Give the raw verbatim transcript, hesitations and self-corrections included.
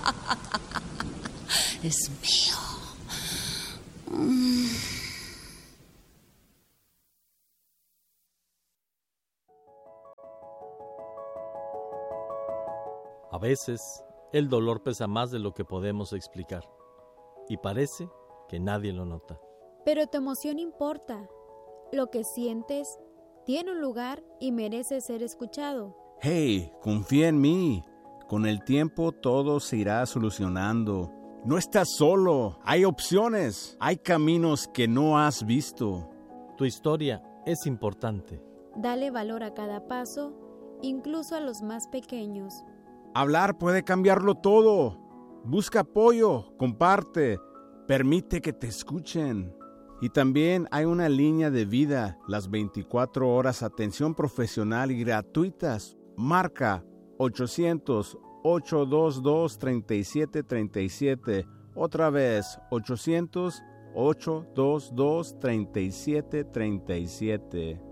Es mío. Mm. A veces, el dolor pesa más de lo que podemos explicar. Y parece que nadie lo nota. Pero tu emoción importa. Lo que sientes tiene un lugar y merece ser escuchado. Hey, confía en mí. Con el tiempo todo se irá solucionando. No estás solo. Hay opciones. Hay caminos que no has visto. Tu historia es importante. Dale valor a cada paso, incluso a los más pequeños. Hablar puede cambiarlo todo. Busca apoyo, comparte, permite que te escuchen. Y también hay una línea de vida, las veinticuatro horas, atención profesional y gratuitas. Marca ochocientos, ochocientos veintidós, treinta y siete treinta y siete. Otra vez, ochocientos, ochocientos veintidós, treinta y siete treinta y siete.